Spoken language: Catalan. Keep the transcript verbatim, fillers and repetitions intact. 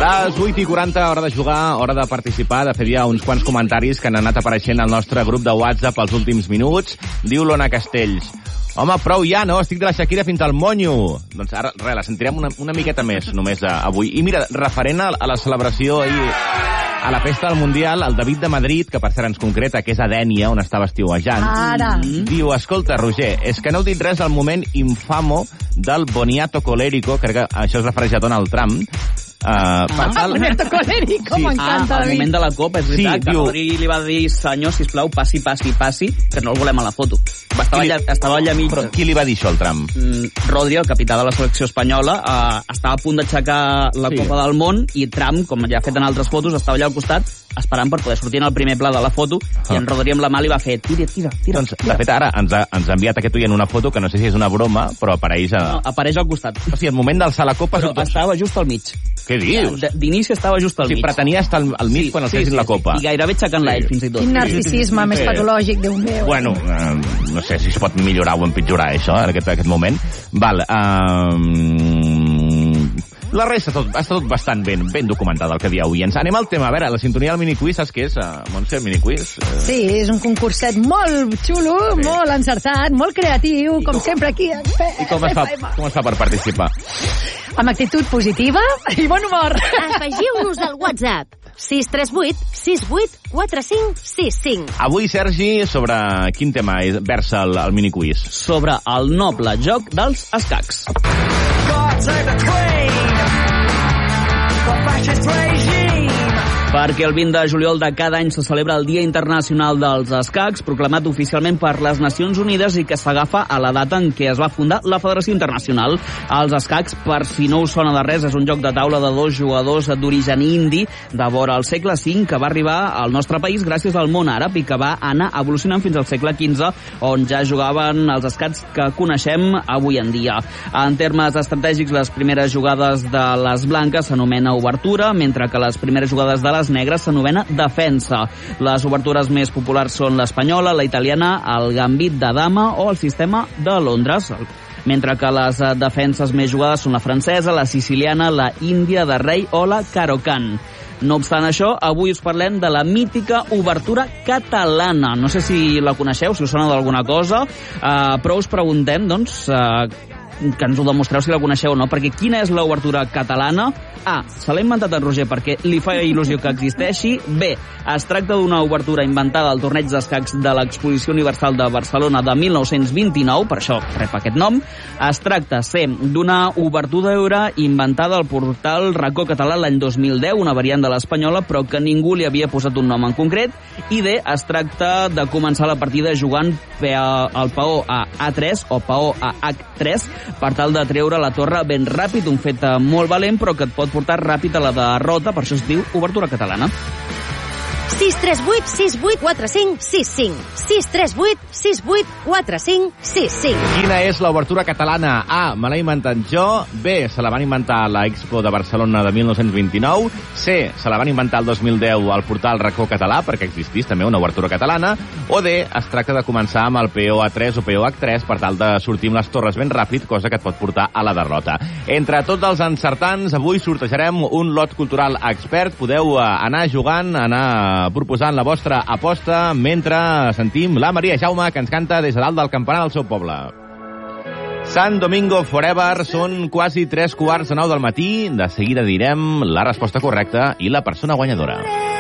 Les vuit i quaranta, hora de jugar, hora de participar, de fer ja uns quants comentaris que han anat apareixent al nostre grup de WhatsApp els últims minuts. Diu l'Ona Castells: home, prou ja, no? Estic de la Shakira fins al monyo. Doncs ara, res, la sentirem una, una miqueta més, només uh, avui. I mira, referent a, a la celebració ahir, a la festa del Mundial, el David de Madrid, que per cert ens concreta que és a Dènia, on estava estiuejant, Ara. diu: escolta, Roger, és que no heu dit res al moment infamo del boniato colérico, crec que això es refereix a Donald Trump. Uh, per Ah, tal... Boniato colérico, Sí. m'encanta. Ah, al moment de la Copa, és veritat, Sí, que diu- Rodri li va dir: senyor, sisplau, passi, passi, passi, que no el volem a la foto. Estava, Qui li- allà, estava allà mig. Però qui li va dir això al Trump? Mm, Rodri, el capità de la selecció espanyola, eh, estava a punt d'aixecar la Sí. Copa del Món i Trump, com ja ha fet en altres fotos, estava allà al costat esperant per poder sortir en el primer pla de la foto Ah. i en Rodri amb la mà li va fer: tira, tira, tira. Doncs, de fet, ara ens ha, ens ha enviat aquest oient una foto que no sé si és una broma, però apareix a... No, apareix al costat. O sigui, al moment d'alçar la copa... Però estava just al mig. Què dius? D- D'inici estava just al O sigui, mig. pretenia estar al, al mig quan alcessin la copa. I gairebé aixecant-la Sí. ell, fins i tot. Quin narcisisme més Sí. patològic, Déu meu. Bueno, eh, no sé si es pot millorar o empitjorar, això, en aquest, aquest moment. Val, eh... La resta tot, està tot bastant ben, ben documentada, el que dieu oients. Anem al tema. A veure, la sintonia del miniquiz, saps què és, uh, Montse, el miniquiz? Uh, Sí, és un concurset molt xulo, Sí. molt encertat, molt creatiu, com com- sempre aquí. I com es, fa, com es fa per participar? Amb actitud positiva i bon humor. Afegiu-nos al WhatsApp sis tres vuit sis vuit quatre cinc sis cinc. Avui, Sergi, sobre quin tema és, versa el, el miniquiz? Sobre el noble joc dels escacs. Perquè el vint de juliol de cada any se celebra el Dia Internacional dels Escacs, proclamat oficialment per les Nacions Unides i que s'agafa a la data en què es va fundar la Federació Internacional. Els escacs, per si no us sona de res, és un joc de taula de dos jugadors d'origen indi de vora al segle cinc que va arribar al nostre país gràcies al món àrab i que va anar evolucionant fins al segle quinze, on ja jugaven els escacs que coneixem avui en dia. En termes estratègics, les primeres jugades de les blanques s'anomena obertura, mentre que les primeres jugades de les negres s'anomena defensa. Les obertures més populars són l'espanyola, la italiana, el gambit de dama o el sistema de Londres, mentre que les defenses més jugades són la francesa, la siciliana, la índia de rei o la Caro-Kann. No obstant això, avui us parlem de la mítica obertura catalana. No sé si la coneixeu, si us sona d'alguna cosa, eh, però us preguntem, doncs, eh, que ens ho demostreu si la coneixeu o no, perquè quina és l'obertura catalana? A. Se l'ha inventat en Roger perquè li fa il·lusió que existeixi. B. Es tracta d'una obertura inventada al torneig d'escacs de l'Exposició Universal de Barcelona de mil nou-cents vint-i-nou, per això rep aquest nom. Es tracta, C, d'una obertura inventada al portal Racó Català l'any dos mil deu, una variant de l'espanyola, però que ningú li havia posat un nom en concret. I D. Es tracta de començar la partida jugant el peó a A tres o peó a H tres per tal de treure la torre ben ràpid, un fet molt valent però que et pot portar ràpid a la derrota, per això es diu obertura catalana. sis tres vuit sis vuit quatre cinc sis cinc. sis tres vuit sis vuit quatre cinc sis cinc. Quina és l'obertura catalana? A. Me l'he inventat jo. B. Se la van inventar a l'Expo de Barcelona de mil nou-cents vint-i-nou. C. Se la van inventar el dos mil deu al portal Racó Català, perquè existís també una obertura catalana. O D. Es tracta de començar amb el peó A tres o peó H tres per tal de sortir amb les torres ben ràpid, cosa que et pot portar a la derrota. Entre tots els encertants, avui sortejarem un lot cultural expert. Podeu anar jugant, anar proposant la vostra aposta mentre sentim la Maria Jaume, que ens canta des de dalt del campanar del seu poble. Sant Domingo Forever, són quasi tres quarts de nou del matí. De seguida direm la resposta correcta i la persona guanyadora.